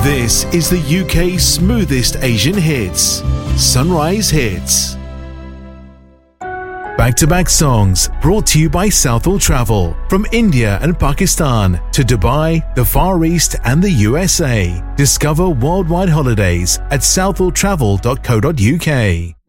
This is the UK's smoothest Asian hits, Sunrise Hits. Back-to-back songs brought to you by Southall Travel. From India and Pakistan to Dubai, the Far East and the USA. Discover worldwide holidays at southalltravel.co.uk.